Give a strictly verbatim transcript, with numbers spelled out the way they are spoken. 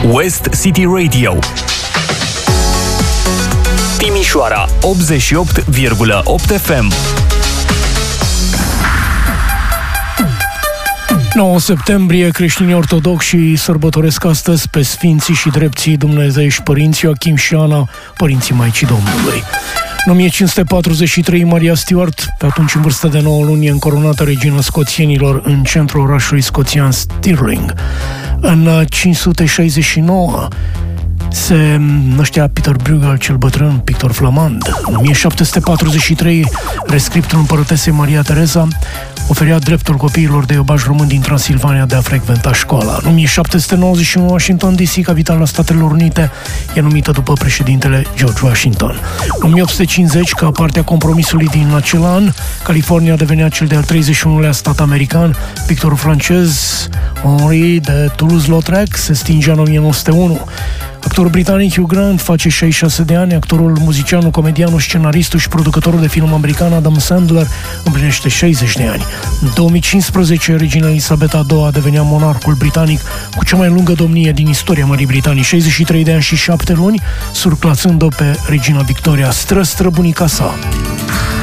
West City Radio. Timișoara, optzeci și opt virgulă opt F M. nouă septembrie, creștinii ortodoxi sărbătoresc astăzi pe sfinții și drepții dumnezeiești părinți Ioachim și Ana, părinții Maicii Domnului. În o mie cinci sute patruzeci și trei, Maria Stuart, pe atunci în vârstă de nouă luni, încoronată regina scoțienilor în centrul orașului scoțian Stirling. În cinci sute șaizeci și nouă se năștea Peter Bruegel cel bătrân, pictor flamand. În o mie șapte sute patruzeci și trei, rescriptul împărătesei Maria Tereza oferea dreptul copiilor de iobași români din Transilvania de a frecventa școala. În o mie șapte sute nouăzeci și unu, Washington D C, capitala Statelor Unite, e numită după președintele George Washington. În o mie opt sute cincizeci, ca parte a compromisului din acel an, California devenea cel de-al treizeci și unulea stat american. Pictorul francez Henri de Toulouse-Lautrec se stingea în o mie nouă sute unu. Actorul britanic Hugh Grant face șaizeci și șase de ani, actorul, muzicianul, comedianul, scenaristul și producătorul de film american Adam Sandler împlinește șaizeci de ani. În două mii cincisprezece, regina Elisabeta a doua devenea monarhul britanic cu cea mai lungă domnie din istoria Marii Britanii, șaizeci și trei de ani și șapte luni, surclasând-o pe regina Victoria, stră-străbunica sa.